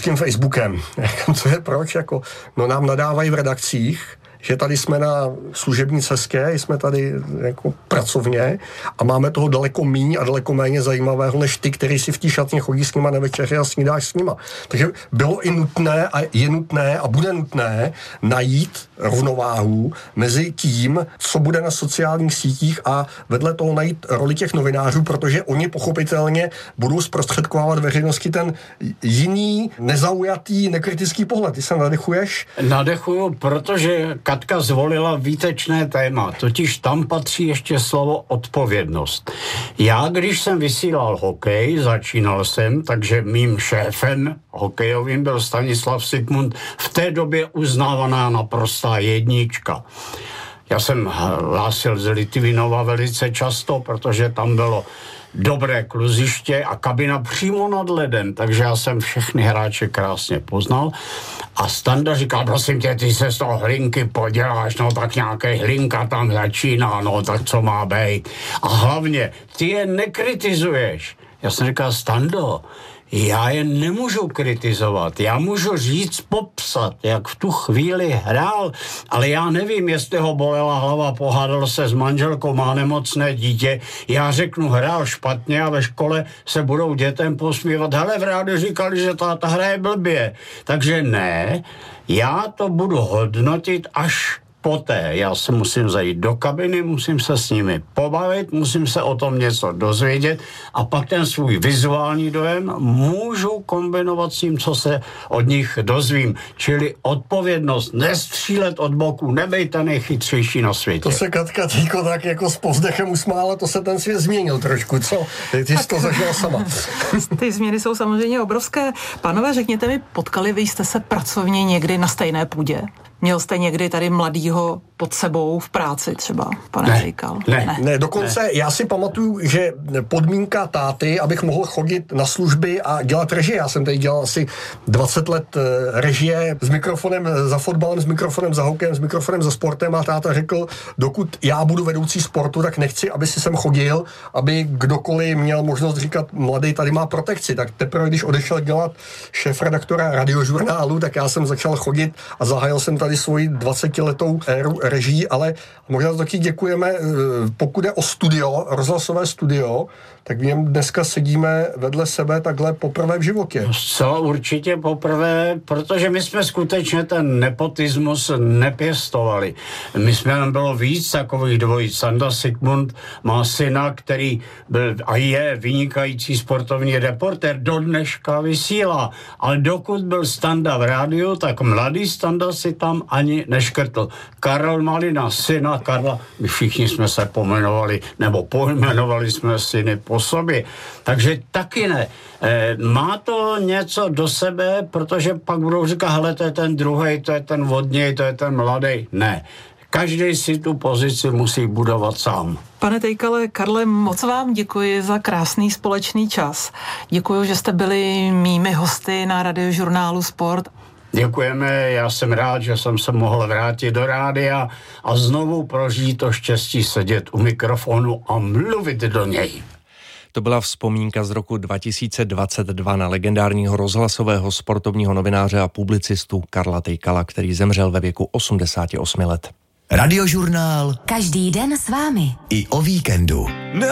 ruským Facebookem. Co je proč? No nám nadávají v redakcích, že tady jsme na služební cestě, jsme tady jako pracovně a máme toho daleko míň a daleko méně zajímavého, než ty, který si v té šatně chodí s nima na večeři a snídáš s nima. Takže bylo i nutné a je nutné a bude nutné najít rovnováhu mezi tím, co bude na sociálních sítích a vedle toho najít roli těch novinářů, protože oni pochopitelně budou zprostředkovávat veřejnosti ten jiný, nezaujatý, nekritický pohled. Ty se nadechuješ? Nadechuju, protože Katka zvolila výtečné téma, totiž tam patří ještě slovo odpovědnost. Já, když jsem vysílal hokej, začínal jsem, takže mým šéfem hokejovým byl Stanislav Sigmund, v té době uznávaná naprostá jednička. Já jsem hlásil z Litvinova velice často, protože tam bylo dobré kluziště a kabina přímo nad ledem, takže já jsem všechny hráče krásně poznal. A Standa říkal, prosím tě, ty se z toho hlinky poděláš, no tak nějaký hlinka tam začíná, no tak co má být. A hlavně, ty je nekritizuješ. Já jsem říkal, Stando, já je nemůžu kritizovat, já můžu říct, popsat, jak v tu chvíli hrál, ale já nevím, jestli ho bolela hlava, pohádal se s manželkou, má nemocné dítě, já řeknu, hrál špatně a ve škole se budou dětem posmívat, hele, v rádiu říkali, že táta hraje blbě, takže ne, já to budu hodnotit až poté. Já se musím zajít do kabiny, musím se s nimi pobavit, musím se o tom něco dozvědět a pak ten svůj vizuální dojem můžu kombinovat s tím, co se od nich dozvím. Čili odpovědnost, nestřílet od boku, nebejte nejchytřejší na světě. To se Katka Týko tak jako s povzdechem usmála, to se ten svět změnil trošku, co? Ty jsi to zažila sama. Ty změny jsou samozřejmě obrovské. Pánové, řekněte mi, potkali vy jste se pracovně někdy na stejné půdě? Měl jste někdy tady mladýho pod sebou v práci třeba, pane Tejkal? Ne, dokonce já si pamatuju, že podmínka táty, abych mohl chodit na služby a dělat režie. Já jsem tady dělal asi 20 let režie s mikrofonem za fotbalem, s mikrofonem za hokejem, s mikrofonem za sportem a táta řekl, dokud já budu vedoucí sportu, tak nechci, aby si sem chodil, aby kdokoliv měl možnost říkat, mladý tady má protekci. Tak teprve, když odešel dělat šéfredaktora radiožurnálu, tak já jsem začal chodit a zahájil jsem tady svoji 20letou éru režií, ale možná taky děkujeme, pokud je o studio, rozhlasové studio, tak v něm dneska sedíme vedle sebe takhle poprvé v životě. Co určitě poprvé, protože my jsme skutečně ten nepotismus nepěstovali. My jsme nám bylo víc takových dvojic. Standa Sigmund má syna, který byl a je vynikající sportovní reportér, do dneška vysílá. Ale dokud byl Standa v rádiu, tak mladý Standa si tam ani neškrtl. Karel Malina, syna Karla, my všichni jsme se pomenovali, nebo pojmenovali jsme syny po sobě. Takže taky ne. Má to něco do sebe, protože pak budou říkat, hele, to je ten druhej, to je ten vodněj, to je ten mladý. Ne. Každý si tu pozici musí budovat sám. Pane Tejkale, Karle, moc vám děkuji za krásný společný čas. Děkuji, že jste byli mými hosty na radiožurnálu Sport. Děkujeme, já jsem rád, že jsem se mohl vrátit do rádia a znovu prožít to štěstí sedět u mikrofonu a mluvit do něj. To byla vzpomínka z roku 2022 na legendárního rozhlasového sportovního novináře a publicistu Karla Tejkala, který zemřel ve věku 88 let. Radiožurnál. Každý den s vámi. I o víkendu.